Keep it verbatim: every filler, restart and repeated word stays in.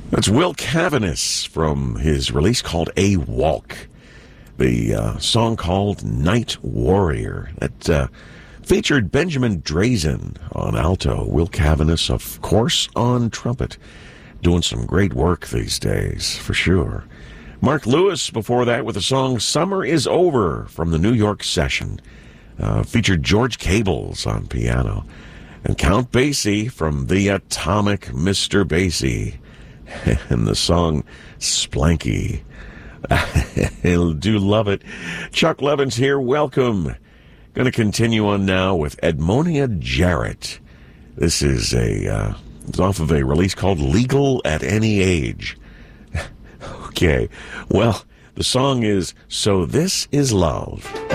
That's Will Cavanis from his release called A Walk. The uh, song called Night Warrior. That uh, featured Benjamin Drazen on alto. Will Cavanis, of course, on trumpet. Doing some great work these days, for sure. Mark Lewis before that with the song Summer Is Over from the New York Session. Uh, featured George Cables on piano. And Count Basie from the Atomic Mister Basie. And the song Splanky. I do love it. Chuck Levins here. Welcome. Going to continue on now with Edmonia Jarrett. This is a uh, it's off of a release called Legal at Any Age. Okay. Well, the song is So This Is Love.